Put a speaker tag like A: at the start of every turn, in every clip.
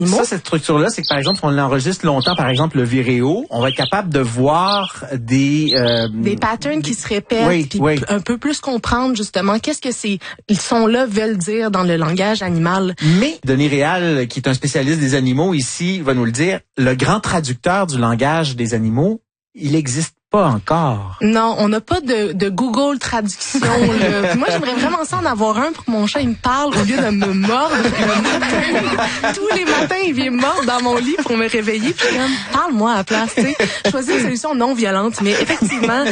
A: Ça, cette structure-là, c'est que, par exemple, si on l'enregistre longtemps, par exemple, le viréo, on va être capable de voir des
B: patterns qui se répètent, puis un peu plus comprendre, justement, qu'est-ce que ces sons-là veulent dire dans le langage animal.
A: Mais Denis Réal, qui est un spécialiste des animaux ici, va nous le dire, le grand traducteur du langage des animaux, il existe pas encore.
B: Non, on n'a pas de Google Traduction. Là. Moi, j'aimerais vraiment ça en avoir un pour que mon chat il me parle au lieu de me mordre. Tous les matins, il vient me mordre dans mon lit pour me réveiller. Puis comme, parle-moi à la place. Tu sais, choisis une solution non violente. Mais effectivement,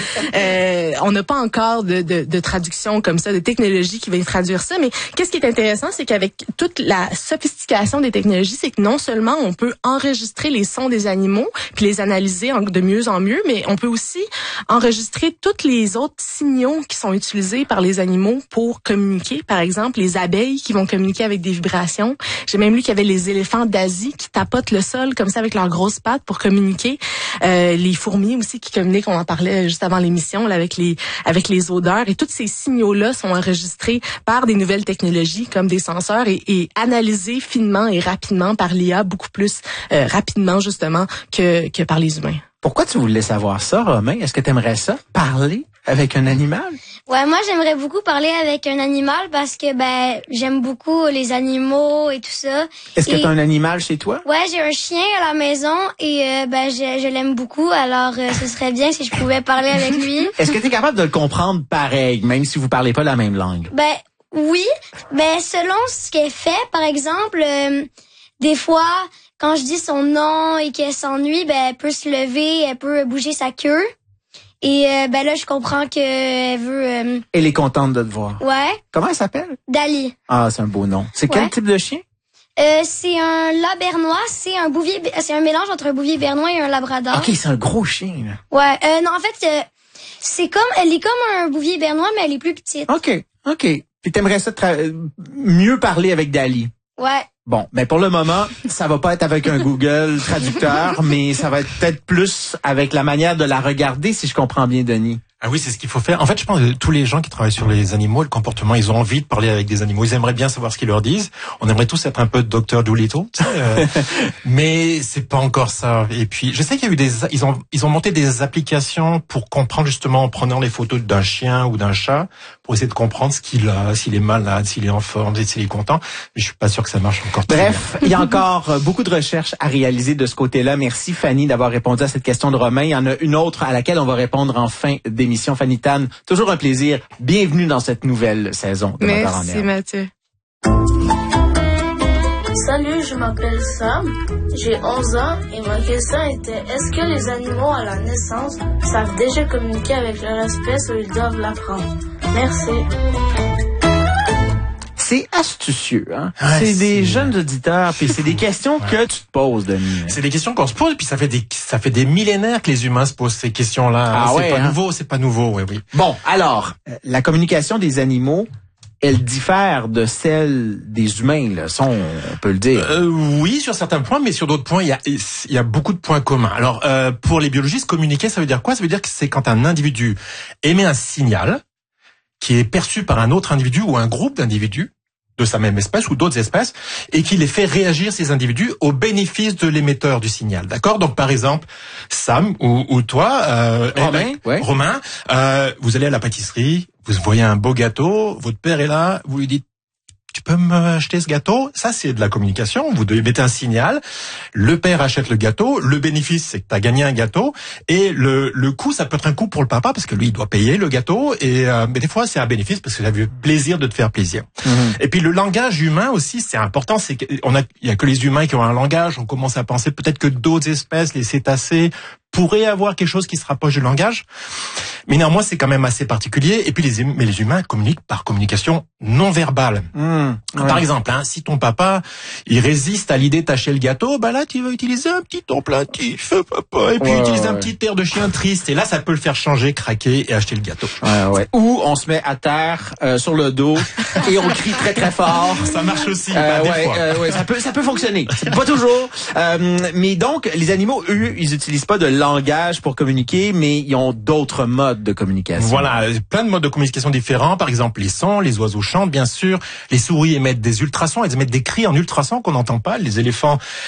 B: on n'a pas encore de traduction comme ça, de technologie qui va traduire ça. Mais qu'est-ce qui est intéressant, c'est qu'avec toute la sophistication des technologies, c'est que non seulement on peut enregistrer les sons des animaux puis les analyser de mieux en mieux, mais on peut aussi enregistrer tous les autres signaux qui sont utilisés par les animaux pour communiquer. Par exemple, les abeilles qui vont communiquer avec des vibrations. J'ai même lu qu'il y avait les éléphants d'Asie qui tapotent le sol comme ça avec leurs grosses pattes pour communiquer. Les fourmis aussi qui communiquent, on en parlait juste avant l'émission, là, avec les odeurs. Et tous ces signaux-là sont enregistrés par des nouvelles technologies comme des senseurs et analysés finement et rapidement par l'IA, beaucoup plus rapidement justement que par les humains.
A: Pourquoi tu voulais savoir ça, Romain? Est-ce que tu aimerais ça, parler avec un animal?
C: Ouais, moi j'aimerais beaucoup parler avec un animal parce que j'aime beaucoup les animaux et tout ça.
A: Est-ce que tu as un animal chez toi?
C: Ouais, j'ai un chien à la maison et je l'aime beaucoup, alors ce serait bien si je pouvais parler avec lui.
A: Est-ce que tu es capable de le comprendre pareil, même si vous parlez pas la même langue?
C: Oui, selon ce qu'elle fait, par exemple, des fois, quand je dis son nom et qu'elle s'ennuie, elle peut se lever, elle peut bouger sa queue. Et là, je comprends qu'elle veut...
A: Elle est contente de te voir.
C: Ouais.
A: Comment elle s'appelle?
C: Dali.
A: Ah, c'est un beau nom. C'est quel type de chien?
C: C'est un labernois, c'est un mélange entre un bouvier bernois et un labrador.
A: OK, c'est un gros chien, là.
C: Ouais, non, en fait, elle est comme un bouvier bernois, mais elle est plus petite.
A: OK. Puis t'aimerais ça mieux parler avec Dali?
C: Ouais.
A: Bon, pour le moment, ça va pas être avec un Google traducteur, mais ça va être peut-être plus avec la manière de la regarder, si je comprends bien, Denis.
D: Ah oui, c'est ce qu'il faut faire. En fait, je pense que tous les gens qui travaillent sur les animaux, le comportement, ils ont envie de parler avec des animaux. Ils aimeraient bien savoir ce qu'ils leur disent. On aimerait tous être un peu Dr. Dolittle, mais c'est pas encore ça. Et puis, je sais qu'il y a eu ils ont monté des applications pour comprendre justement en prenant les photos d'un chien ou d'un chat pour essayer de comprendre ce qu'il a, s'il est malade, s'il est en forme, s'il est content. Mais je suis pas sûr que ça marche encore.
A: Bref, il y a encore beaucoup de recherches à réaliser de ce côté-là. Merci Fanny d'avoir répondu à cette question de Romain. Il y en a une autre à laquelle on va répondre en fin d'émission. Fanny Tan, toujours un plaisir. Bienvenue dans cette nouvelle saison de Moteurs en Herbe.
B: Merci Mathieu.
E: Salut, je m'appelle Sam, j'ai 11 ans et ma question était est-ce que les animaux à la naissance savent déjà communiquer avec leur espèce ou ils doivent l'apprendre? Merci.
A: C'est astucieux, hein?
D: Ouais,
A: c'est des jeunes auditeurs, puis c'est des questions que tu te poses, Denis.
D: C'est des questions qu'on se pose, puis ça fait des millénaires que les humains se posent ces questions-là. C'est pas nouveau, oui.
A: Bon, alors, la communication des animaux, elle diffère de celle des humains, là, ça, on peut le dire.
D: Oui, sur certains points, mais sur d'autres points, il y a beaucoup de points communs. Alors, pour les biologistes, communiquer, ça veut dire quoi? Ça veut dire que c'est quand un individu émet un signal qui est perçu par un autre individu ou un groupe d'individus de sa même espèce ou d'autres espèces, et qui les fait réagir, ces individus, au bénéfice de l'émetteur du signal. D'accord? Donc, par exemple, Sam ou toi, Romain, vous allez à la pâtisserie, vous voyez un beau gâteau, votre père est là, vous lui dites, tu peux m'acheter ce gâteau? Ça, c'est de la communication. Vous devez mettre un signal. Le père achète le gâteau. Le bénéfice, c'est que tu as gagné un gâteau. Et le coût, ça peut être un coût pour le papa parce que lui, il doit payer le gâteau. Et mais des fois, c'est un bénéfice parce que ça a eu plaisir de te faire plaisir. Mm-hmm. Et puis le langage humain aussi, c'est important. C'est il y a que les humains qui ont un langage. On commence à penser peut-être que d'autres espèces, les cétacés, pourraient avoir quelque chose qui se rapproche du langage. Mais néanmoins, c'est quand même assez particulier. Et puis les humains communiquent par communication non verbale. Par exemple, si ton papa, il résiste à l'idée de tâcher le gâteau, là, tu vas utiliser un petit ton plaintif, papa, et puis utiliser un petit air de chien triste. Et là, ça peut le faire changer, craquer et acheter le gâteau.
A: Ou on se met à terre, sur le dos, et on crie très très fort.
D: Ça marche aussi, des fois.
A: Ça peut fonctionner. C'est pas toujours. Mais donc, les animaux, eux, ils utilisent pas de langage pour communiquer, mais ils ont d'autres modes de communication.
D: Voilà, plein de modes de communication différents. Par exemple, les sons, les oiseaux chantent, bien sûr. Les souris émettent des ultrasons, elles émettent des cris en ultrasons qu'on n'entend pas. Les éléphants